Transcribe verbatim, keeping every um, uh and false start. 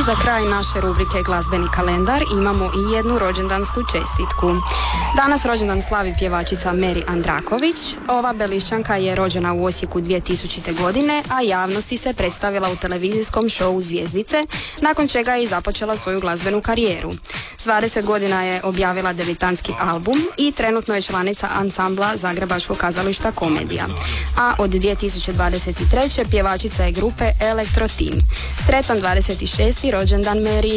I za kraj naše rubrike Glazbeni kalendar imamo i jednu rođendansku čestitku. Danas rođendan slavi pjevačica Meri Andraković. Ova Belišćanka je rođena u Osijeku dvije tisućite. godine, a javnosti se predstavila u televizijskom šovu Zvjezdice, nakon čega je i započela svoju glazbenu karijeru. S dvadeset godina je objavila debitanski album i trenutno je članica ansambla Zagrebačkog kazališta Komedija. A od dvije tisuće dvadeset treće. pjevačica je grupe Elektro Team. Sretan dvadeset šesti rođendan Meri.